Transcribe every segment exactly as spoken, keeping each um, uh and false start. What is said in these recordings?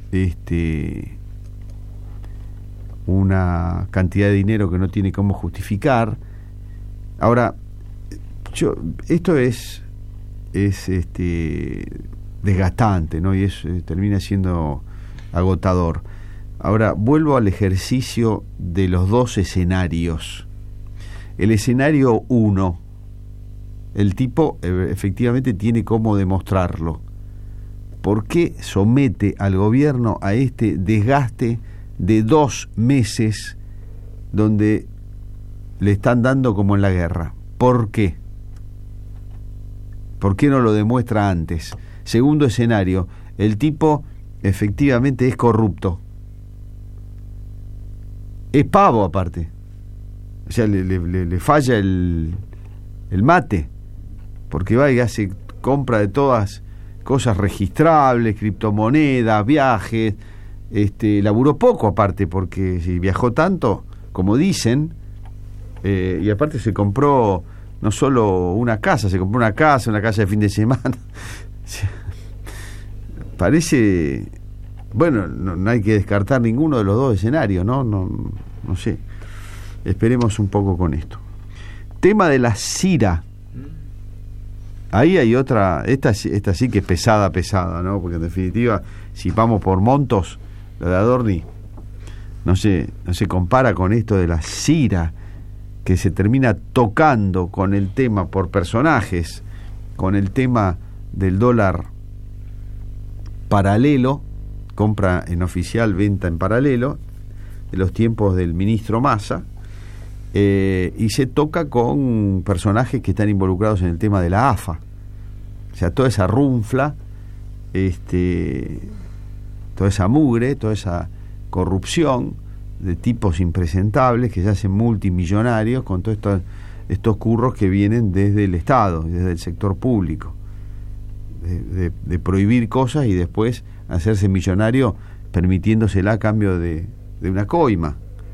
este, una cantidad de dinero que no tiene cómo justificar. Ahora, yo, esto es, es este, desgastante, ¿no? Y es, termina siendo agotador. Ahora, vuelvo al ejercicio de los dos escenarios. El escenario uno, el tipo efectivamente tiene cómo demostrarlo. ¿Por qué somete al gobierno a este desgaste de dos meses donde le están dando como en la guerra? ¿Por qué? ¿Por qué no lo demuestra antes? Segundo escenario, el tipo efectivamente es corrupto. Es pavo aparte. O sea, le, le, le falla el, el mate, porque va y hace compra de todas cosas registrables, criptomonedas, viajes, este, laburó poco aparte, porque si viajó tanto, como dicen, eh, y aparte se compró no solo una casa, se compró una casa, una casa de fin de semana. Parece, bueno, no, no hay que descartar ninguno de los dos escenarios, ¿no? No, no sé. Esperemos un poco con esto. Tema de la Cira. Ahí hay otra, esta, esta sí que es pesada, pesada, ¿no? Porque en definitiva, si vamos por montos, la de Adorni no se, no se compara con esto de la Cira, que se termina tocando con el tema por personajes, con el tema del dólar paralelo, compra en oficial, venta en paralelo, de los tiempos del ministro Massa. Eh, y se toca con personajes que están involucrados en el tema de la A F A, o sea, toda esa runfla, este, toda esa mugre, toda esa corrupción de tipos impresentables que se hacen multimillonarios con todos estos, estos curros que vienen desde el Estado, desde el sector público, de, de, de prohibir cosas y después hacerse millonario permitiéndosela a cambio de, de una coima.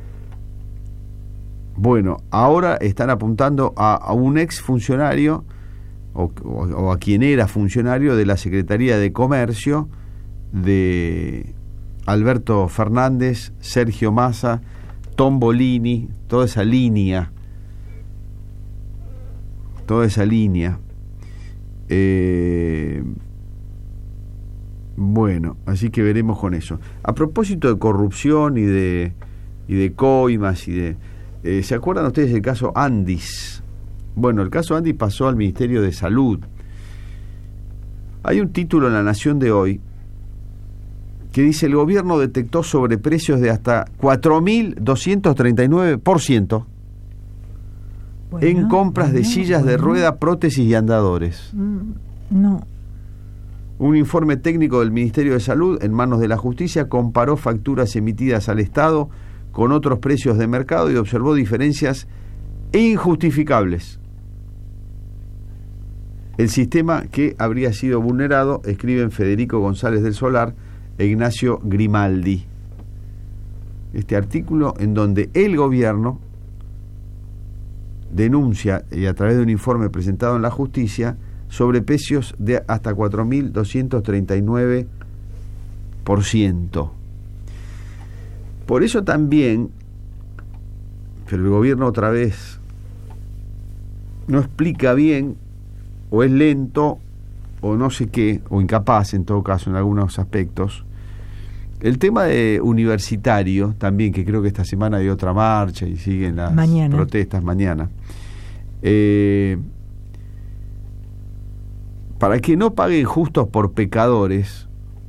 Bueno, ahora están apuntando a, a un ex funcionario o, o, o a quien era funcionario de la Secretaría de Comercio de Alberto Fernández, Sergio Massa, Tombolini, toda esa línea, toda esa línea. Eh, bueno, así que veremos con eso. A propósito de corrupción y de y de coimas y de Eh, ¿se acuerdan ustedes del caso Andis? Bueno, el caso Andis pasó al Ministerio de Salud. Hay un título en La Nación de hoy que dice: el gobierno detectó sobreprecios de hasta cuatro mil doscientos treinta y nueve por ciento bueno, en compras bueno, de sillas bueno. de rueda, prótesis y andadores. No. Un informe técnico del Ministerio de Salud, en manos de la Justicia, comparó facturas emitidas al Estado con otros precios de mercado y observó diferencias injustificables. El sistema que habría sido vulnerado, escriben Federico González del Solar e Ignacio Grimaldi. Este artículo en donde el gobierno denuncia, y a través de un informe presentado en la justicia, sobreprecios de hasta cuatro mil doscientos treinta y nueve por ciento. Por eso también, pero el gobierno otra vez no explica bien, o es lento, o no sé qué, o incapaz en todo caso en algunos aspectos. El tema de universitario, también, que creo que esta semana hay otra marcha y siguen las mañana. protestas mañana. Eh, para que no paguen justos por pecadores,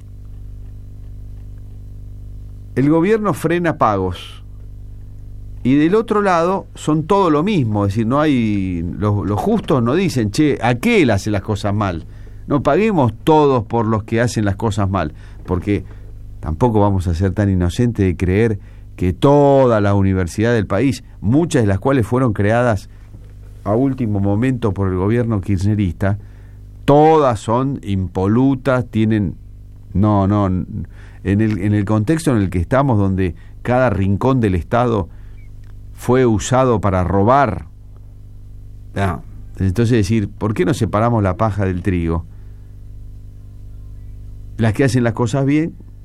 el gobierno frena pagos y del otro lado son todo lo mismo, es decir, no hay los, los justos no dicen, che, aquel hace las cosas mal, no paguemos todos por los que hacen las cosas mal, porque tampoco vamos a ser tan inocentes de creer que toda la universidad del país, muchas de las cuales fueron creadas a último momento por el gobierno kirchnerista, todas son impolutas, tienen no, no en el, en el contexto en el que estamos, donde cada rincón del Estado fue usado para robar. No. Entonces decir, ¿por qué no separamos la paja del trigo? Las que hacen las cosas bien